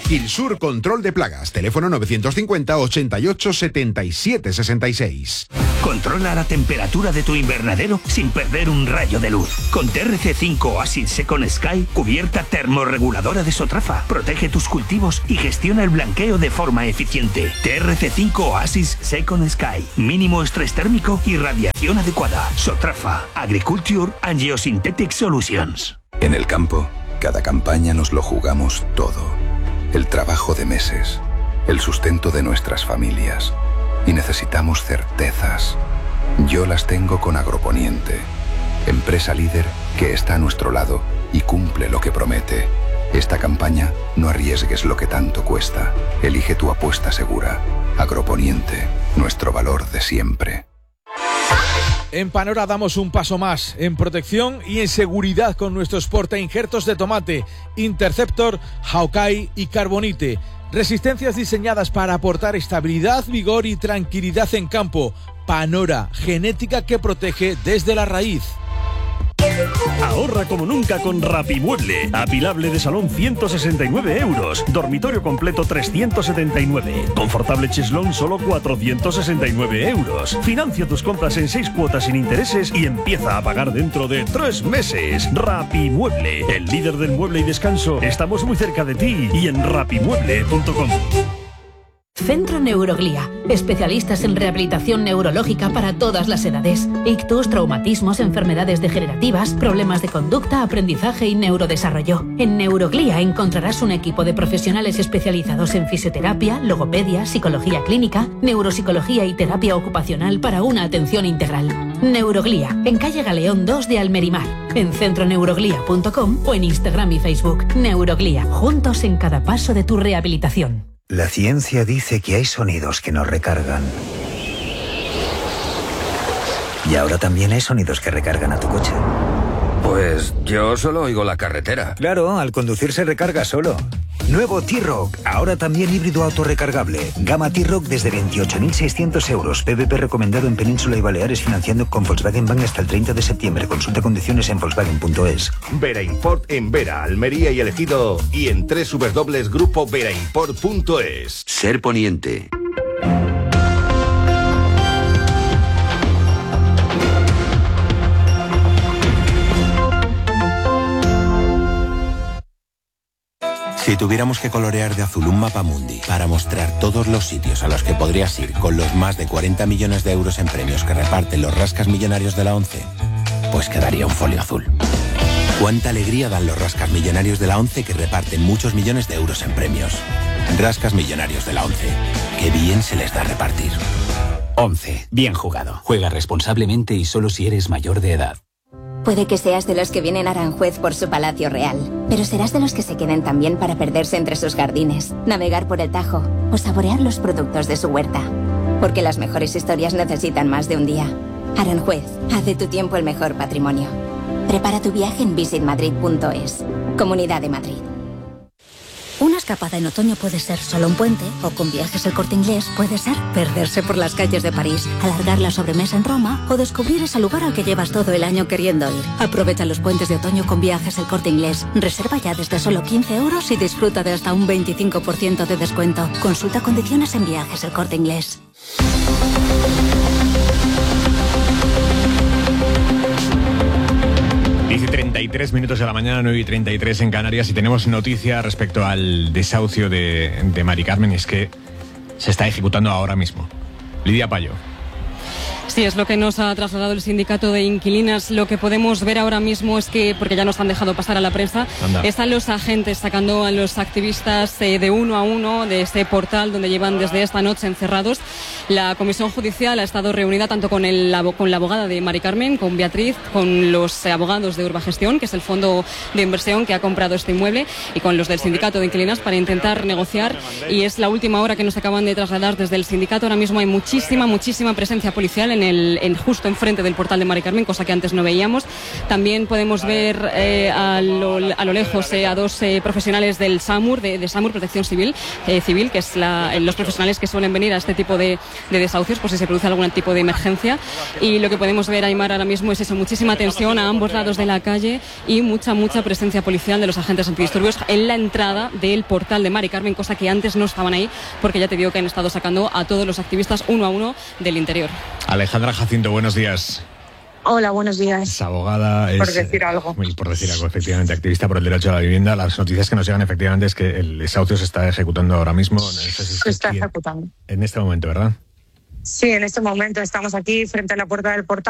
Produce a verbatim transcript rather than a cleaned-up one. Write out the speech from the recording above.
Gilsur Control de Plagas. Teléfono novecientos cincuenta, ochenta y ocho, setenta y siete, sesenta y seis. Controla la temperatura de tu invernadero sin perder un rayo de luz. Con T R C cinco Oasis Second Sky, cubierta termorreguladora de Sotrafa. Protege tus cultivos y gestiona el blanqueo de forma eficiente. T R C cinco Oasis Second Sky. Mínimo estrés térmico y radiación adecuada. Sotrafa. Agriculture and Geosynthetic Solutions. En el campo, cada campaña nos lo jugamos todo. El trabajo de meses, el sustento de nuestras familias. Y necesitamos certezas. Yo las tengo con Agroponiente, empresa líder que está a nuestro lado y cumple lo que promete. Esta campaña, no arriesgues lo que tanto cuesta. Elige tu apuesta segura. Agroponiente, nuestro valor de siempre. En Panora damos un paso más en protección y en seguridad con nuestros portainjertos de tomate, Interceptor, Hawkeye y Carbonite. Resistencias diseñadas para aportar estabilidad, vigor y tranquilidad en campo. Panora, genética que protege desde la raíz. Ahorra como nunca con Rapimueble. Apilable de salón ciento sesenta y nueve euros. Dormitorio completo trescientos setenta y nueve. Confortable cheslón solo cuatrocientos sesenta y nueve euros. Financia tus compras en seis cuotas sin intereses y empieza a pagar dentro de tres meses. Rapimueble, el líder del mueble y descanso. Estamos muy cerca de ti y en rapimueble punto com. Centro Neuroglía. Especialistas en rehabilitación neurológica para todas las edades. Ictus, traumatismos, enfermedades degenerativas, problemas de conducta, aprendizaje y neurodesarrollo. En Neuroglía encontrarás un equipo de profesionales especializados en fisioterapia, logopedia, psicología clínica, neuropsicología y terapia ocupacional para una atención integral. Neuroglía, en calle Galeón dos de Almerimar. En centro neuroglía punto com o en Instagram y Facebook. Neuroglía, juntos en cada paso de tu rehabilitación. La ciencia dice que hay sonidos que nos recargan. Y ahora también hay sonidos que recargan a tu coche. Pues yo solo oigo la carretera. Claro, al conducir se recarga solo. Nuevo T-Rock, ahora también híbrido autorrecargable. Gama T-Rock desde veintiocho mil seiscientos euros. P V P recomendado en Península y Baleares financiando con Volkswagen Bank hasta el treinta de septiembre. Consulta condiciones en Volkswagen punto es. Vera Import en Vera, Almería y El Ejido y en doble u doble u doble u punto grupo vera import punto es. Ser Poniente. Si tuviéramos que colorear de azul un mapa mundi para mostrar todos los sitios a los que podrías ir con los más de cuarenta millones de euros en premios que reparten los rascas millonarios de la ONCE, pues quedaría un folio azul. Cuánta alegría dan los rascas millonarios de la ONCE que reparten muchos millones de euros en premios. Rascas millonarios de la ONCE. Qué bien se les da repartir. ONCE. Bien jugado. Juega responsablemente y solo si eres mayor de edad. Puede que seas de los que vienen a Aranjuez por su palacio real, pero serás de los que se queden también para perderse entre sus jardines, navegar por el Tajo o saborear los productos de su huerta. Porque las mejores historias necesitan más de un día. Aranjuez, haz de tu tiempo el mejor patrimonio. Prepara tu viaje en visit madrid punto es. Comunidad de Madrid. Una escapada en otoño puede ser solo un puente, o con Viajes El Corte Inglés puede ser perderse por las calles de París, alargar la sobremesa en Roma o descubrir ese lugar al que llevas todo el año queriendo ir. Aprovecha los puentes de otoño con Viajes El Corte Inglés. Reserva ya desde solo quince euros y disfruta de hasta un veinticinco por ciento de descuento. Consulta condiciones en Viajes El Corte Inglés. Dice treinta y tres minutos de la mañana, nueve y treinta y tres en Canarias, y tenemos noticia respecto al desahucio de, de Mari Carmen. Es que se está ejecutando ahora mismo. Lidia Payo. Sí, es lo que nos ha trasladado el sindicato de inquilinas. Lo que podemos ver ahora mismo es que, porque ya nos han dejado pasar a la prensa, Anda. están los agentes sacando a los activistas eh, de uno a uno de ese portal donde llevan desde esta noche encerrados. La comisión judicial ha estado reunida tanto con, el, con la abogada de Mari Carmen, con Beatriz, con los abogados de Urbagestión, que es el fondo de inversión que ha comprado este inmueble, y con los del sindicato de inquilinas para intentar negociar. Y es la última hora que nos acaban de trasladar desde el sindicato. Ahora mismo hay muchísima, muchísima presencia policial en en el en, justo enfrente del portal de Mari Carmen, cosa que antes no veíamos. También podemos ver eh, a, lo, a lo lejos eh, a dos eh, profesionales del SAMUR, de, de SAMUR Protección Civil, eh, civil que es la, los profesionales que suelen venir a este tipo de, de desahucios, por si se produce algún tipo de emergencia. Y lo que podemos ver, Aymar, ahora mismo es eso, muchísima tensión a ambos lados de la calle y mucha, mucha presencia policial de los agentes antidisturbios en la entrada del portal de Mari Carmen, cosa que antes no estaban ahí, porque ya te digo que han estado sacando a todos los activistas uno a uno del interior. Alejandra Jacinto, buenos días. Hola, buenos días. Es abogada. Es, por decir algo. Por decir algo, efectivamente, activista por el derecho a la vivienda. Las noticias que nos llegan, efectivamente, es que el desahucio se está ejecutando ahora mismo. No sé si se está ejecutando. En este momento, ¿verdad? Sí, en este momento estamos aquí frente a la puerta del portal.